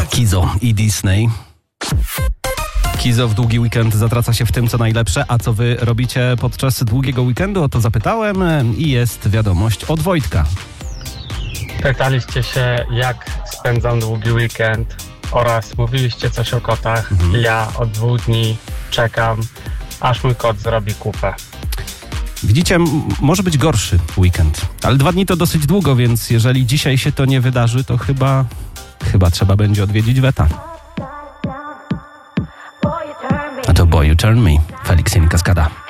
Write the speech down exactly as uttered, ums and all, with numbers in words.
Kizo i Disney. Kizo w długi weekend zatraca się w tym, co najlepsze. A co wy robicie podczas długiego weekendu? O to zapytałem i jest wiadomość od Wojtka. Pytaliście się, jak spędzam długi weekend oraz mówiliście coś o kotach. Mhm. Ja od dwóch dni czekam, aż mój kot zrobi kupę. Widzicie, m- może być gorszy weekend, ale dwa dni to dosyć długo, więc jeżeli dzisiaj się to nie wydarzy, to chyba, chyba trzeba będzie odwiedzić weta. A to Boy You Turn Me, Felix Cascada.